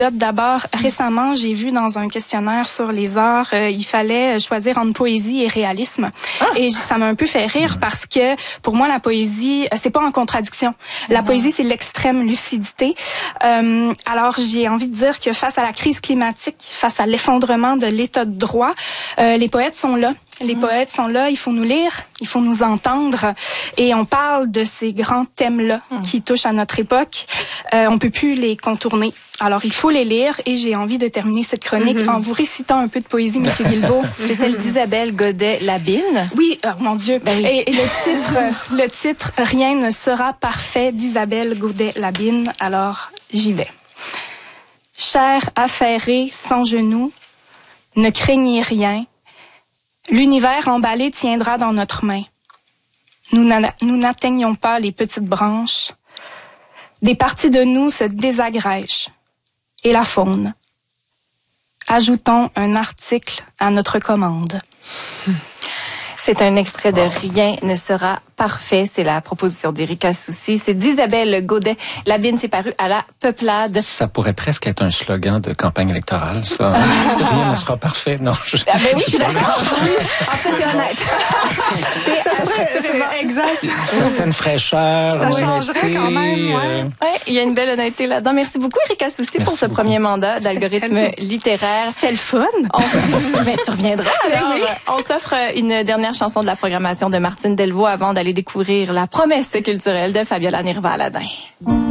D'abord, récemment, j'ai vu dans un questionnaire sur les arts, il fallait choisir entre poésie et réalisme. Et ça m'a un peu fait rire parce que pour moi, la poésie, c'est pas en contradiction. La poésie, c'est l'extrême lucidité. Alors, j'ai envie de dire que face à la crise climatique, face à l'effondrement de l'état de droit, les poètes sont là. Les poètes sont là, il faut nous lire, il faut nous entendre. Et on parle de ces grands thèmes-là qui touchent à notre époque. On peut plus les contourner. Alors, il faut les lire et j'ai envie de terminer cette chronique en vous récitant un peu de poésie, Monsieur Guilbeault. C'est celle d'Isabelle Godet-Labine. Oui, mon Dieu. Ben oui. Et le titre, Rien ne sera parfait d'Isabelle Godet-Labine. Alors, j'y vais. Chère affairée sans genoux, ne craignez rien. L'univers emballé tiendra dans notre main. Nous n'atteignons pas les petites branches. Des parties de nous se désagrègent. Et la faune. Ajoutons un article à notre commande. C'est un extrait de Rien ne sera parfait. C'est la proposition d'Erika Soucy. C'est d'Isabelle Godet-Labine. C'est paru à la Peuplade. Ça pourrait presque être un slogan de campagne électorale, ça. Rien ne sera parfait. Non, oui, je suis d'accord. Oui. En tout cas, c'est honnête. C'est exact. Certaines fraîcheurs. Ça changerait quand même, ouais. Il y a une belle honnêteté là-dedans. Merci beaucoup, Erika Soucy, pour ce premier mandat d'algorithme littéraire. C'était le fun. Ben, tu reviendras. Alors, on s'offre une dernière chanson de la programmation de Martine Delvaux avant d'aller découvrir la promesse culturelle de Fabiola Nirva-Aladin.